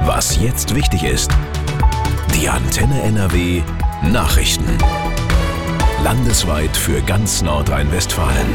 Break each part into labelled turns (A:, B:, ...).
A: Was jetzt wichtig ist. Die Antenne NRW Nachrichten. Landesweit für ganz Nordrhein-Westfalen.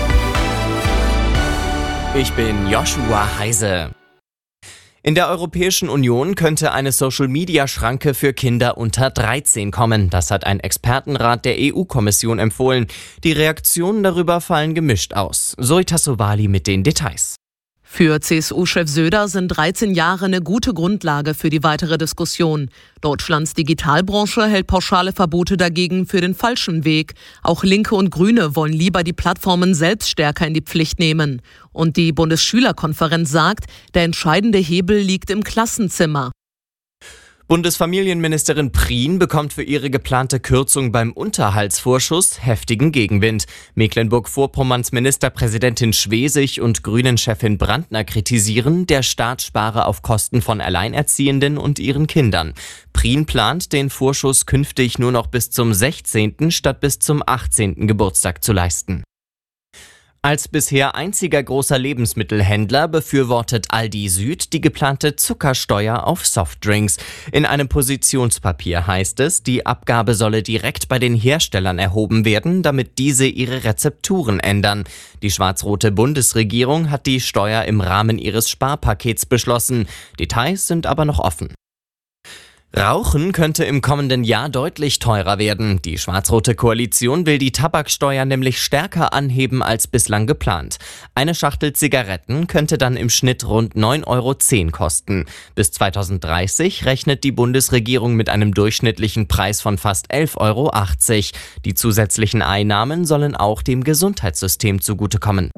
B: Ich bin Joshua Heise. In der Europäischen Union könnte eine Social-Media-Schranke für Kinder unter 13 kommen. Das hat ein Expertenrat der EU-Kommission empfohlen. Die Reaktionen darüber fallen gemischt aus. Zoe Tassovali mit den Details.
C: Für CSU-Chef Söder sind 13 Jahre eine gute Grundlage für die weitere Diskussion. Deutschlands Digitalbranche hält pauschale Verbote dagegen für den falschen Weg. Auch Linke und Grüne wollen lieber die Plattformen selbst stärker in die Pflicht nehmen. Und die Bundesschülerkonferenz sagt, der entscheidende Hebel liegt im Klassenzimmer.
B: Bundesfamilienministerin Prien bekommt für ihre geplante Kürzung beim Unterhaltsvorschuss heftigen Gegenwind. Mecklenburg-Vorpommerns Ministerpräsidentin Schwesig und Grünen-Chefin Brandner kritisieren, der Staat spare auf Kosten von Alleinerziehenden und ihren Kindern. Prien plant, den Vorschuss künftig nur noch bis zum 16. statt bis zum 18. Geburtstag zu leisten. Als bisher einziger großer Lebensmittelhändler befürwortet Aldi Süd die geplante Zuckersteuer auf Softdrinks. In einem Positionspapier heißt es, die Abgabe solle direkt bei den Herstellern erhoben werden, damit diese ihre Rezepturen ändern. Die schwarz-rote Bundesregierung hat die Steuer im Rahmen ihres Sparpakets beschlossen. Details sind aber noch offen. Rauchen könnte im kommenden Jahr deutlich teurer werden. Die schwarz-rote Koalition will die Tabaksteuer nämlich stärker anheben als bislang geplant. Eine Schachtel Zigaretten könnte dann im Schnitt rund 9,10 € kosten. Bis 2030 rechnet die Bundesregierung mit einem durchschnittlichen Preis von fast 11,80 €. Die zusätzlichen Einnahmen sollen auch dem Gesundheitssystem zugutekommen.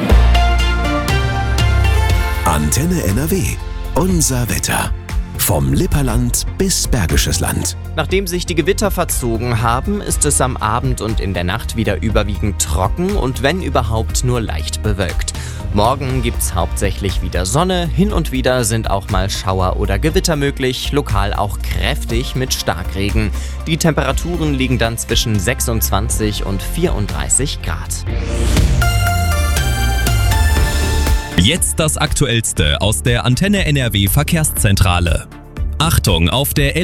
A: Antenne NRW. Unser Wetter. Vom Lipperland bis Bergisches Land.
B: Nachdem sich die Gewitter verzogen haben, ist es am Abend und in der Nacht wieder überwiegend trocken und wenn überhaupt nur leicht bewölkt. Morgen gibt's hauptsächlich wieder Sonne, hin und wieder sind auch mal Schauer oder Gewitter möglich, lokal auch kräftig mit Starkregen. Die Temperaturen liegen dann zwischen 26 und 34 Grad.
D: Jetzt das Aktuellste aus der Antenne NRW Verkehrszentrale. Achtung, auf der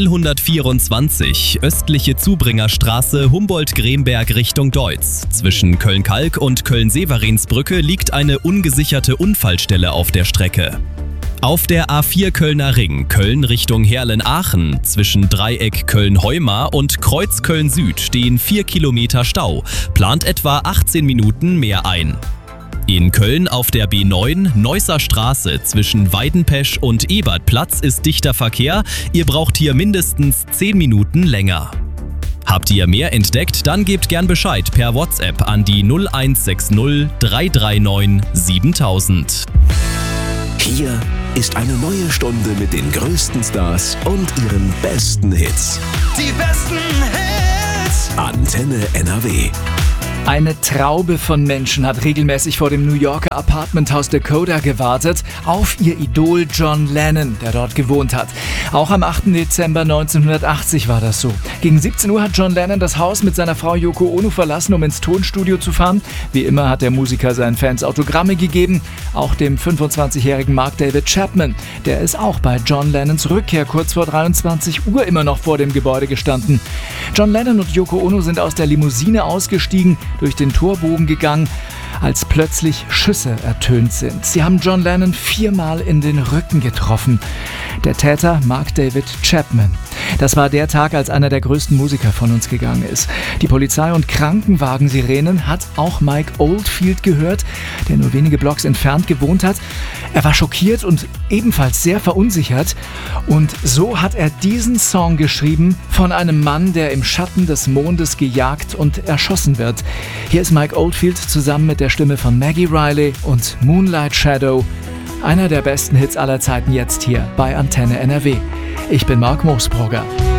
D: L124, östliche Zubringerstraße Humboldt-Gremberg Richtung Deutz. Zwischen Köln-Kalk und Köln-Severinsbrücke liegt eine ungesicherte Unfallstelle auf der Strecke. Auf der A4 Kölner Ring, Köln Richtung Herlen-Aachen, zwischen Dreieck Köln-Heumar und Kreuz Köln-Süd stehen 4 Kilometer Stau, plant etwa 18 Minuten mehr ein. In Köln auf der B9 Neusser Straße zwischen Weidenpesch und Ebertplatz ist dichter Verkehr. Ihr braucht hier mindestens 10 Minuten länger. Habt ihr mehr entdeckt? Dann gebt gern Bescheid per WhatsApp an die 0160 339 7000.
A: Hier ist eine neue Stunde mit den größten Stars und ihren besten Hits.
E: Die besten Hits!
A: Antenne NRW.
E: Eine Traube von Menschen hat regelmäßig vor dem New Yorker Apartmenthaus Dakota gewartet auf ihr Idol John Lennon, der dort gewohnt hat. Auch am 8. Dezember 1980 war das so. Gegen 17 Uhr hat John Lennon das Haus mit seiner Frau Yoko Ono verlassen, um ins Tonstudio zu fahren. Wie immer hat der Musiker seinen Fans Autogramme gegeben, auch dem 25-jährigen Mark David Chapman. Der ist auch bei John Lennons Rückkehr kurz vor 23 Uhr immer noch vor dem Gebäude gestanden. John Lennon und Yoko Ono sind aus der Limousine ausgestiegen, durch den Torbogen gegangen, als plötzlich Schüsse ertönt sind. Sie haben John Lennon 4-mal in den Rücken getroffen. Der Täter Mark David Chapman. Das war der Tag, als einer der größten Musiker von uns gegangen ist. Die Polizei und Krankenwagensirenen hat auch Mike Oldfield gehört, der nur wenige Blocks entfernt gewohnt hat. Er war schockiert und ebenfalls sehr verunsichert. Und so hat er diesen Song geschrieben von einem Mann, der im Schatten des Mondes gejagt und erschossen wird. Hier ist Mike Oldfield zusammen mit der Stimme von Maggie Riley und Moonlight Shadow. Einer der besten Hits aller Zeiten jetzt hier bei Antenne NRW. Ich bin Marc Moosbrugger.